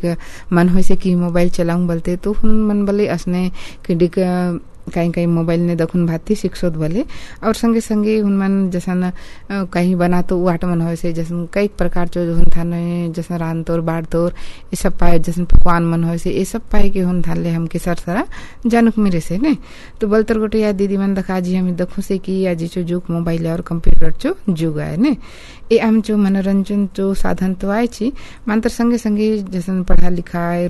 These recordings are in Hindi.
मन होय से कि मोबाइल चलाऊं बोलते तो हुन मन बोले असने खिंडिक कहीं मोबाइल ने दखुन भाती शिक्षोत बोले और संगे संगे हुनमन जसन कहीं बना तो वाट मन होय से जसन कई प्रकार जो हुन थाने जसन रान तोर बाड़ तोर ये सब पाए जसन पकवान मन होय से ये सब पाए के हुन थाले हमके सरसरा जानुक मेरे से ने तो बलतर गोटे या दीदी मन दखा जी हम देखो से कि आज जो जुग मोबाइल और कंप्यूटर जो जुग आए ने ए हम जो मनोरंजन जो साधन तो आए छी मानतर संगे संगे जसन पढ़ा लिखा है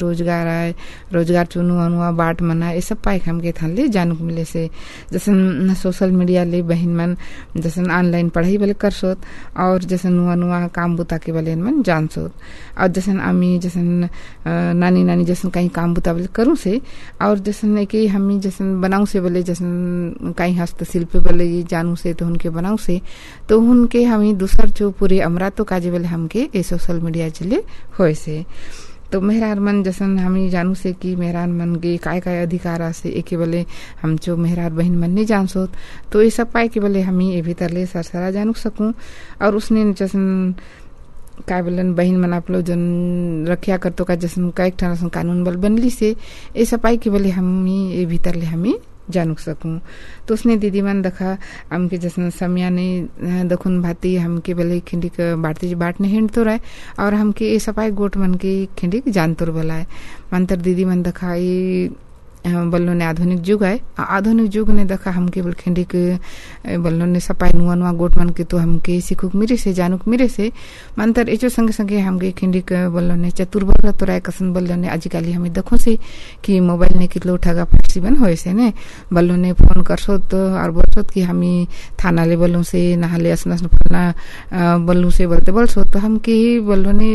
रोजगार चुनु अनुआ बाट मना ये सब पाए हमके थाले जानुक मिले से जसन सोशल मीडिया ले बहन मन जसन ऑनलाइन पढ़ाई वाले कर सोत और जसन नुआ काम बुता के वाले मन जान सोत और जसन आमी जसन नानी जसन कहीं काम बुता वाले करूँ से और जसन के हमी जसन बनाऊ से बोले जसन कहीं हस्तशिल्प वाले जानू से तो उनके बनाऊ से तो उनके हमी दूसर जो पूरे अमरातो काजे वाले हमके ए सोशल मीडिया चले होए से तो मेहरान मन जसन हमी जानू से कि मेहरान मन के काय अधिकार से एके बोले हम जो मेहरान बहन मन नहीं जान सोत तो ये सब पाए के बोले हमी ए भीतर ले सरसरा जानू सकूं और उसने जसन काय बोलन बहन मन आप लोग जन रखिया करतो का जसन कई ठन कानून बल बनली से ये सब पाए के बोले हमी ए भीतर ले हमी जानू सकूं तो उसने दीदी मन दखा हमके जसन समया ने दखुन भाती हमके बोले खिंडिक बाटती बाट ने हिंड तो रहे और हमके ए सपाई गोट मन के खिंडिक जान तोर बोलाए मंतर दीदी मन दखा ये बल्लो ने आधुनिक युग है आधुनिक युग ने देखा हमके बोल खिंडिक बल्लो ने सपाई नुआ गोट मन के तो हमके सिखुक मिरे से जानुक मिरे से मंतर एचो संगे संगे हमके खिंडिक बल्लो ने चतुर्बल तो राय कसन बल्लो ने आजकल हमें देखो से कि मोबाइल ने कितलो ठगा फाटसी बन होए से ने बल्लो ने फोन करसो तो और बोलसो कि हमी थाना ले बल्लो से नहाले असनस फलना बल्लू से बोलसो तो हमके बल्लो ने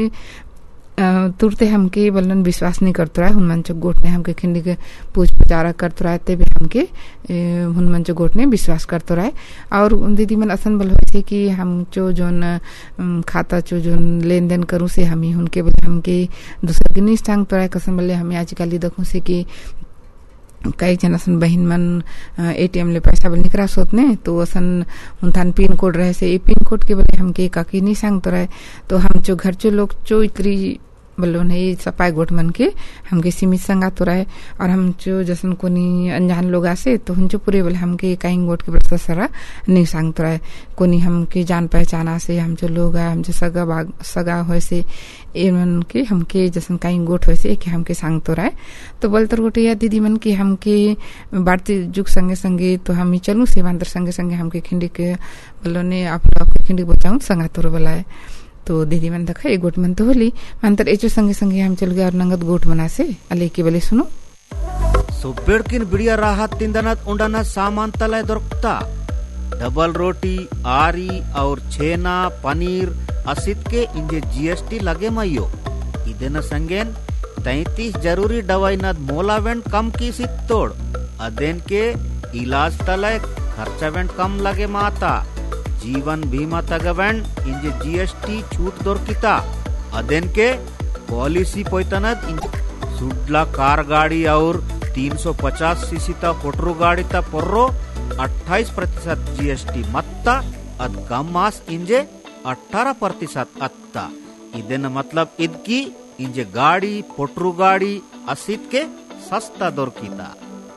तुरते हमके बल्लन विश्वास नहीं करते रहा हुनमन चो गोट ने हमके खिंडी के पूछ पुचारा करते रहे ते भी हमके हुनमन चो गोट ने विश्वास करते रहे और दीदी मन असन बल होते कि हम चो जोन खाता चो जोन लेन देन करूँ से हमी उनके बोले हमके दूसरे के नहीं टांग तो रहे कसम बोले हमें आजकल देखूँ से कि कई जन असन बहन मन एटीएम ले पैसा बल निकरा सोत ने तो असन उनथान पिन कोड रहे से ए पिन कोड के बोले हमके काकी नहीं सांग तो रहे तो हम जो घर चो लोग चो इतरी बोलो नहीं सपाई गोट मन के हमके सीमित संगा तो रहे और हम जो जसन कोनी अनजान लोग आसे तो हम जो पूरे बोले हमके कहीं गोट के प्रस्ताव सरा नहीं सांग तो रहे कोनी हमके जान पहचाना से हम जो लोग आए हम जो सगा हो से एमन के हमके जसन कहीं गोट हो से कि हमके सांग तो रहे तो बोलतर गोटे या दीदी मन के हमके बढ़ती जुग संगे संगे तो हम ही चलूँ सेवांतर संगे संगे हमके खिंडी के बोलो ने आप खिंडी बचाऊँ संगा तोर बोलाए तो दीदी मन देखा एक गोट मन तो होली मंतर एचो संगे संगे हम चल गए और नंगत गोट मना से अले के बोले सुनो सुब्बेड़किन बिड़िया राहत तिंदनत उंडना सामान तलाय दొరుకుతా डबल रोटी आरी और छेना पनीर असित के इंजे जीएसटी लगे मयो इदेन संगेन 33 जरूरी दवाई नद मोलावेंट कम की सित तोड़ अदेन के इलाज तलाय खर्चावेंट कम लगे माता जीवन बीमा तगवेंट इंजे जीएसटी छूट दొరుకుతా अदेन के पॉलिसी पोइतनत सुडला कार गाड़ी और 350 सीसी ता पोटरू गाड़ी ता पोर्रो 28% जीएसटी मत्ता अद कम मास इंजे 18% अत्ता इदेन मतलब इदकी इंजे गाड़ी पोटरू गाड़ी असित के सस्ता दొరుకుతా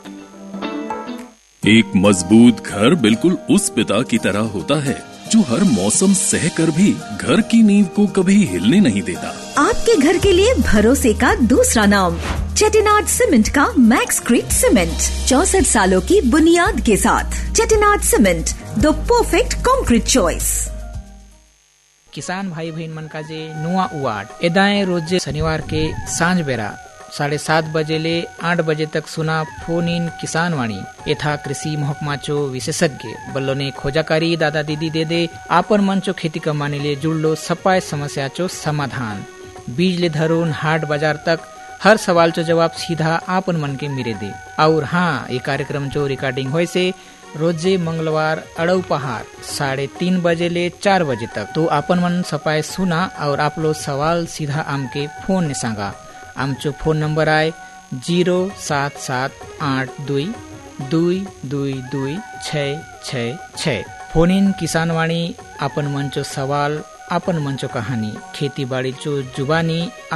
एक मजबूत घर बिल्कुल उस पिता की तरह होता है जो हर मौसम सहकर भी घर की नींव को कभी हिलने नहीं देता। आपके घर के लिए भरोसे का दूसरा नाम चेटिनाड सीमेंट का मैक्सक्रीट सीमेंट 64 सालों की बुनियाद के साथ Chettinad cement the perfect concrete choice. किसान भाई बहन मन का जे नुआ उवाड एदाए रोज शनिवार के सांझ बेरा 7:30 बजे ले 8 बजे तक सुना फोन इन किसान वाणी यथा कृषि महकमा चो विशेषज्ञ बल्लो ने खोजाकारी दादा दीदी दे दे आपन मन चो खेती कमाने ले जुड़लो सपाय समस्या चो समाधान बीज ले धरून हाट बाजार तक हर सवाल चो जवाब सीधा आपन मन के मिरे दे। और हाँ ये कार्यक्रम चो रिकॉर्डिंग होए से रोजे मंगलवार अड़ऊ पहाड़ 3:30 बजे ले 4 बजे तक तो आपन मन सपाय सुना और आप लो सवाल सीधा आम के फोन ने सांगा। आमचो फोन नंबर आए 07782222666। फोन इन किसान वाणी आपन मंचो सवाल आपन मंचो कहानी खेती बाड़ी चो जुबानी